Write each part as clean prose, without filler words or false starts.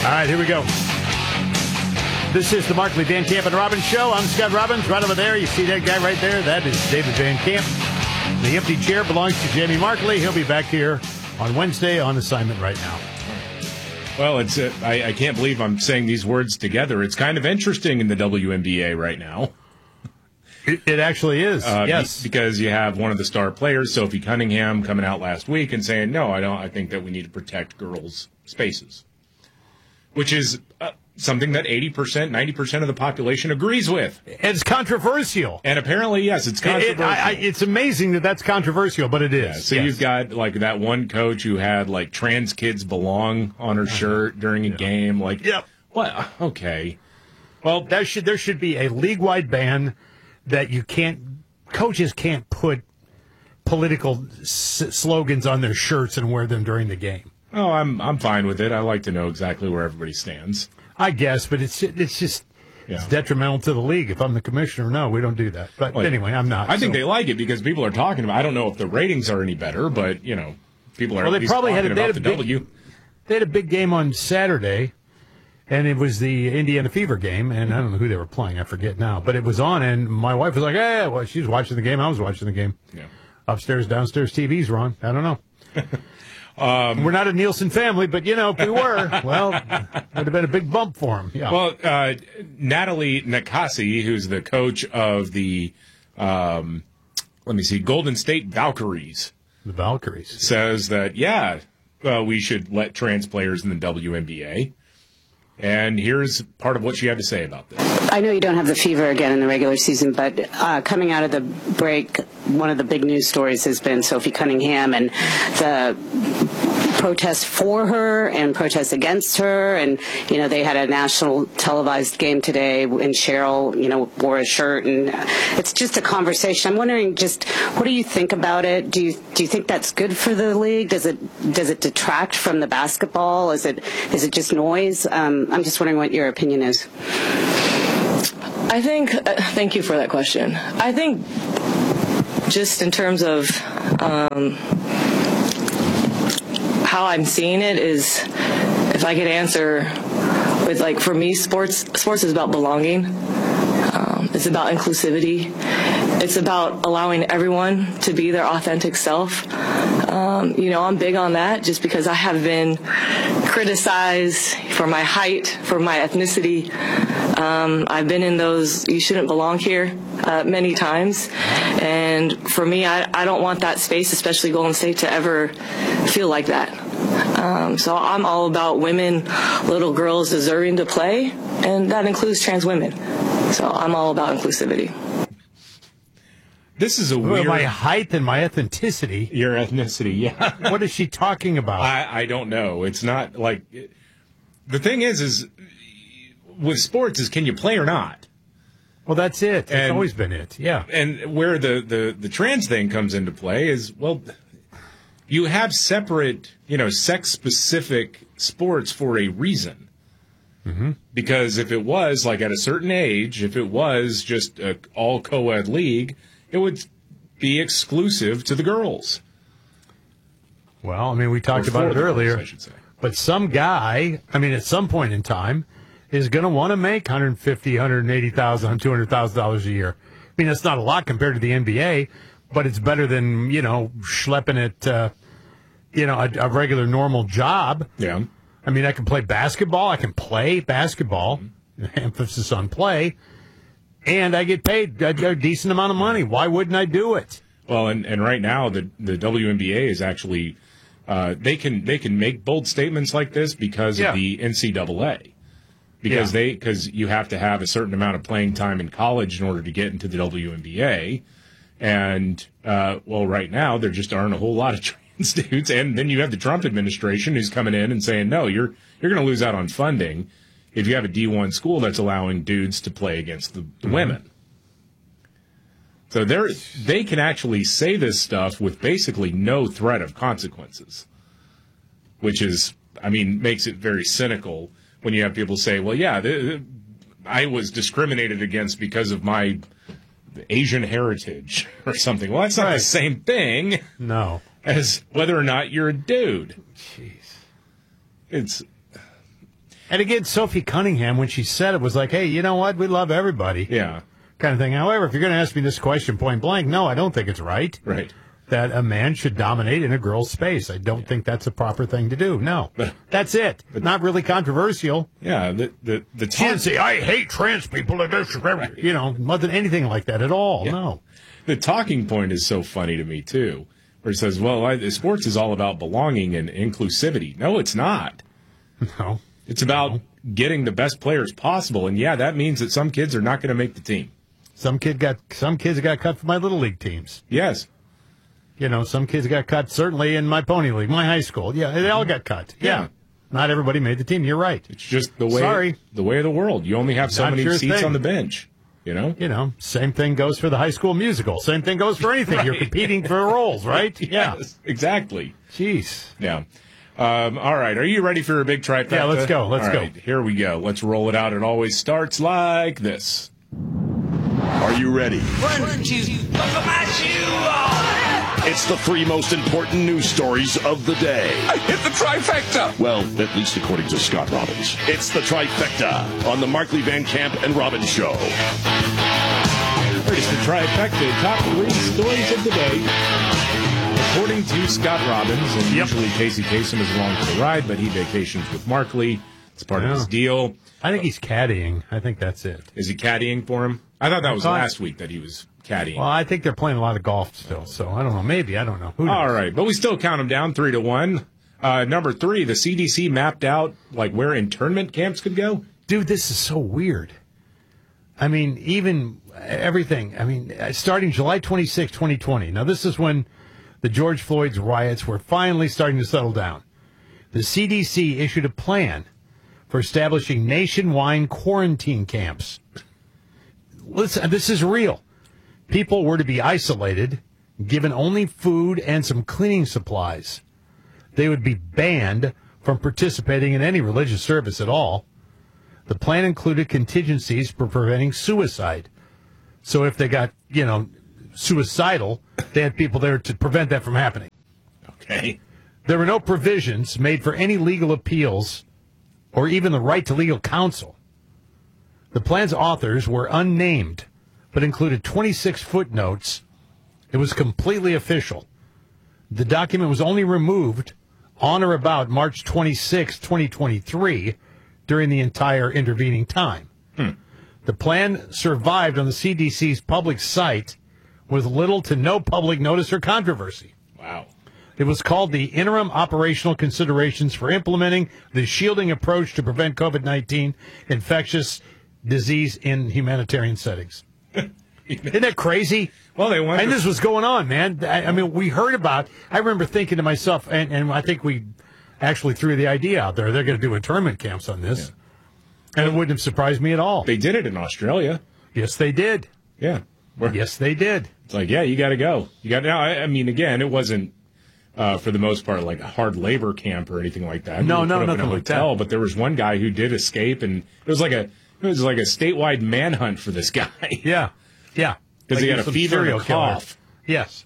right, here we go. This is the Markley, Van Camp, and Robbins Show. I'm Scott Robbins. Right over there, you see that guy right there? That is David Van Camp. The empty chair belongs to Jamie Markley. He'll be back here on Wednesday on assignment right now. Well, it's I can't believe I'm saying these words together. It's kind of interesting in the WNBA right now. It actually is, yes. Because you have one of the star players, Sophie Cunningham, coming out last week and saying, no, I don't. I think that we need to protect girls' spaces, which is something that 80%, 90% of the population agrees with. It's controversial. And apparently, yes, it's controversial. It's amazing that that's controversial, but it is. Yeah, so you've got, like, that one coach who had, like, trans kids belong on her shirt during a game. Like, what? Okay. Well, there should be a league-wide ban that coaches can't put political slogans on their shirts and wear them during the game. Oh, I'm fine with it. I like to know exactly where everybody stands. I guess, but it's detrimental to the league. If I'm the commissioner, no, we don't do that. But anyway, I'm not. I think they like it because people are talking about. I don't know if the ratings are any better, but people are. Well, at least talking about the W. They had a big game on Saturday, and it was the Indiana Fever game, and I don't know who they were playing. I forget now, but it was on, and my wife was like, "Hey, well, she was watching the game. I was watching the game. Yeah. Upstairs, downstairs TVs were on. I don't know." We're not a Nielsen family, but, if we were, well, it would have been a big bump for him. Yeah. Well, Natalie Nakasi, who's the coach of the, Golden State Valkyries. The Valkyries. Says that, we should let trans players in the WNBA. And here's part of what she had to say about this. I know you don't have the Fever again in the regular season, but coming out of the break, one of the big news stories has been Sophie Cunningham and the protests for her and protests against her. And, they had a national televised game today and Cheryl, wore a shirt. And it's just a conversation. I'm wondering what do you think about it? Do you think that's good for the league? Does it detract from the basketball? Is it just noise? I'm just wondering what your opinion is. I think, thank you for that question. I think just in terms of how I'm seeing it is, if I could answer with, for me, sports is about belonging. It's about inclusivity. It's about allowing everyone to be their authentic self. I'm big on that just because I have been criticized for my height, for my ethnicity. I've been in those "you shouldn't belong here" many times. And for me, I don't want that space, especially Golden State, to ever feel like that. So I'm all about women, little girls deserving to play, and that includes trans women. So I'm all about inclusivity. This is a weird... My height and my ethnicity. Your ethnicity, yeah. What is she talking about? I don't know. It's not like... The thing is with sports is, can you play or not? Well, that's it. It's always been it, yeah. And where the trans thing comes into play is, well, you have separate, sex-specific sports for a reason. Mm-hmm. Because if it was, like, at a certain age, if it was just an all co-ed league, it would be exclusive to the girls. Well, we talked about it earlier. Girls, I should say. But some guy, at some point in time, is going to want to make $150,000, $180,000, $200,000 a year. That's not a lot compared to the NBA, but it's better than, schlepping it, a regular normal job. Yeah. I can play basketball. I can play basketball, emphasis on play, and I get paid a decent amount of money. Why wouldn't I do it? Well, and right now the WNBA is actually they can make bold statements like this because of the NCAA. Because you have to have a certain amount of playing time in college in order to get into the WNBA, and right now there just aren't a whole lot of trans dudes, and then you have the Trump administration who's coming in and saying, no, you're going to lose out on funding if you have a D1 school that's allowing dudes to play against the women. So they can actually say this stuff with basically no threat of consequences, which is, makes it very cynical when you have people say, well, I was discriminated against because of my Asian heritage or something. Well, that's not the same thing. No. As whether or not you're a dude. Jeez. It's And again, Sophie Cunningham, when she said it, was like, hey, you know what? We love everybody. Yeah. Kind of thing. However, if you're going to ask me this question point blank, no, I don't think it's right. Right. That a man should dominate in a girl's space. I don't think that's a proper thing to do. No. That's it. Not really controversial. Yeah. The She didn't say, I hate trans people. You know, wasn't anything like that at all. Yeah. No. The talking point is so funny to me, too, where it says, well, sports is all about belonging and inclusivity. No, it's not. No. It's about getting the best players possible. And, yeah, that means that some kids are not going to make the team. Some kids got cut from my little league teams. Yes. You know, some kids got cut, certainly in my pony league, my high school. Yeah, they all got cut. Yeah. Not everybody made the team. You're right. It's just the way of the world. You only have so many seats on the bench, you know? You know, same thing goes for the High School Musical. Same thing goes for anything. Right. You're competing for roles, right? Yes, exactly. Jeez. Yeah. All right. Are you ready for a big trifecta? Yeah, let's go. Let's go. Right, here we go. Let's roll it out. It always starts like this. Are you ready? One, two, buckle my shoe on. It's the 3 most important news stories of the day. I hit the trifecta. Well, at least according to Scott Robbins. It's the trifecta on the Markley, Van Camp, and Robbins Show. It's the trifecta, top 3 stories of the day. According to Scott Robbins, and usually Casey Kasem is along for the ride, but he vacations with Markley. It's part of his deal. I think he's caddying. I think that's it. Is he caddying for him? I thought that was last week that he was caddying. Well, I think they're playing a lot of golf still, so I don't know. Maybe. I don't know. Who knows? All right, but we still count them down 3-1. Number 3, the CDC mapped out like where internment camps could go. Dude, this is so weird. I mean, even everything. I mean, starting July 26, 2020. Now, this is when the George Floyd's riots were finally starting to settle down. The CDC issued a plan for establishing nationwide quarantine camps. Listen, this is real. People were to be isolated, given only food and some cleaning supplies. They would be banned from participating in any religious service at all. The plan included contingencies for preventing suicide. So if they got, suicidal, they had people there to prevent that from happening. Okay. There were no provisions made for any legal appeals or even the right to legal counsel. The plan's authors were unnamed, but included 26 footnotes. It was completely official. The document was only removed on or about March 26, 2023, during the entire intervening time. The plan survived on the CDC's public site with little to no public notice or controversy. Wow. It was called the Interim Operational Considerations for Implementing the Shielding Approach to Prevent COVID-19 Infectious Disease in Humanitarian Settings. Isn't that crazy? Well, they want. And this was going on, man. I mean, we heard about. I remember thinking to myself, and I think we actually threw the idea out there. They're going to do internment camps on this, and it wouldn't have surprised me at all. They did it in Australia. Yes, they did. Yeah. Yes, they did. It's like, yeah, you got to go. You got now. I mean, again, it wasn't for the most part like a hard labor camp or anything like that. No, nothing like hotel, that. But there was one guy who did escape, and it was like a statewide manhunt for this guy. Yeah. Yeah. Because he had a fever and a cough. Yes.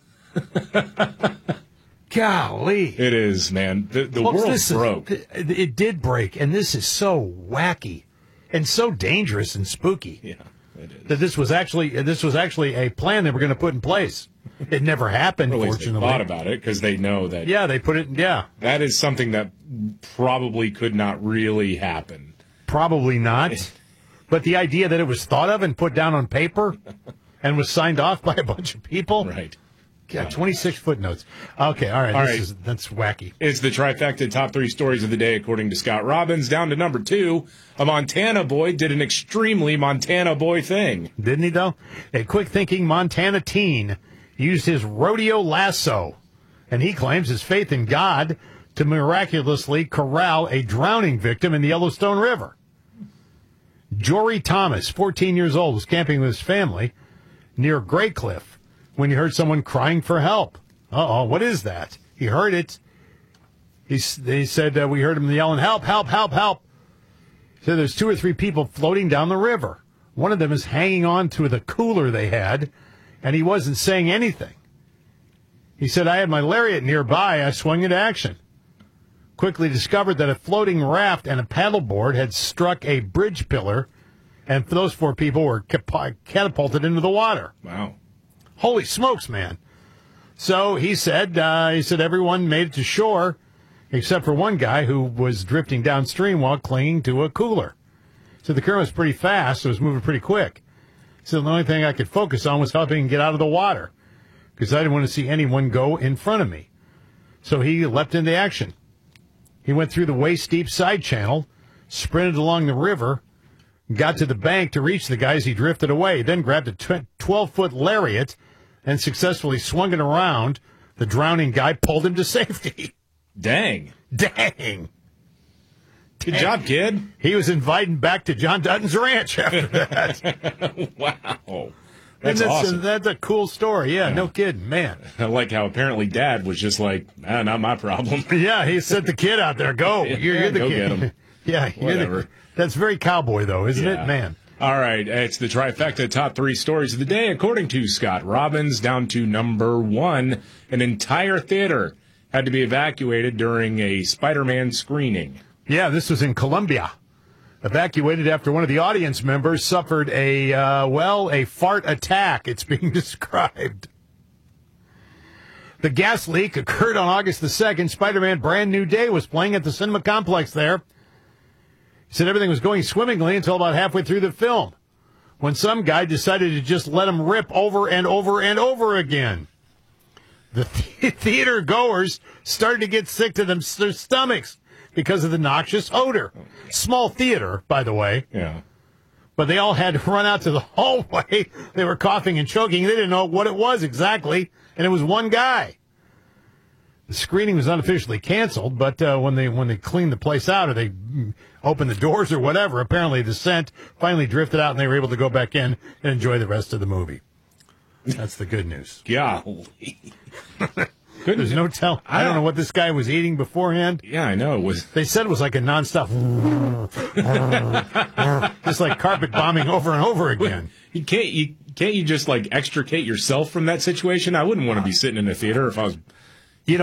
Golly. It is, man. The world broke. It did break, and this is so wacky and so dangerous and spooky. Yeah, it is. That this was actually a plan they were going to put in place. It never happened, fortunately. They thought about it because they know that. Yeah, they put it. Yeah. That is something that probably could not really happen. Probably not. But the idea that it was thought of and put down on paper and was signed off by a bunch of people. Right. Yeah, 26 footnotes. Okay, all right. That's wacky. It's the trifecta top 3 stories of the day, according to Scott Robbins. Down to number 2, a Montana boy did an extremely Montana boy thing. Didn't he, though? A quick-thinking Montana teen used his rodeo lasso, and he claims his faith in God to miraculously corral a drowning victim in the Yellowstone River. Jory Thomas, 14 years old, was camping with his family near Grey Cliff when he heard someone crying for help. Uh-oh, what is that? He heard it. They said, we heard him yelling, help, help, help, help. He said there's 2 or 3 people floating down the river. One of them is hanging on to the cooler they had, and he wasn't saying anything. He said, I had my lariat nearby. I swung into action. quickly discovered that a floating raft and a paddleboard had struck a bridge pillar, and those 4 people were catapulted into the water. Wow. Holy smokes, man. So he said everyone made it to shore except for one guy who was drifting downstream while clinging to a cooler. So the current was pretty fast, so it was moving pretty quick. So the only thing I could focus on was helping him get out of the water because I didn't want to see anyone go in front of me. So he leapt into action. He went through the waist-deep side channel, sprinted along the river, got to the bank to reach the guy as he drifted away, then grabbed a 12-foot lariat and successfully swung it around. The drowning guy pulled him to safety. Dang. Good job, kid. He was invited back to John Dutton's ranch after that. Wow. That's awesome. That's a cool story. Yeah, no kidding, man. I like how apparently Dad was just like, not my problem. Yeah, he sent the kid out there. Go. You're the go kid. Get him. Yeah, whatever. That's very cowboy, though, isn't it, man? All right, it's the trifecta top 3 stories of the day, according to Scott Robbins. Down to number 1, an entire theater had to be evacuated during a Spider-Man screening. Yeah, this was in Colombia. Evacuated after one of the audience members suffered a fart attack, it's being described. The gas leak occurred on August the 2nd. Spider-Man Brand New Day was playing at the cinema complex there. He said everything was going swimmingly until about halfway through the film, when some guy decided to just let him rip over and over and over again. The theater goers started to get sick to their stomachs because of the noxious odor. Small theater, by the way. Yeah. But they all had to run out to the hallway. They were coughing and choking. They didn't know what it was exactly, and it was one guy. The screening was unofficially canceled, but when they cleaned the place out or they opened the doors or whatever, apparently the scent finally drifted out and they were able to go back in and enjoy the rest of the movie. That's the good news. Golly. There's no tell. I don't know what this guy was eating beforehand. Yeah, I know. They said it was like a nonstop, just like carpet bombing over and over again. Can't you just like extricate yourself from that situation? I wouldn't want to be sitting in a theater if I was